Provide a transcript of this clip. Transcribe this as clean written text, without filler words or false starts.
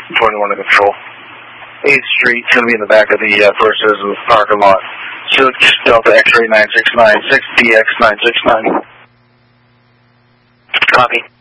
21 to control. 8th Street, going to be in the back of the First Citizens parking lot. 6 Delta X-ray 969, 6 DX 969. Copy.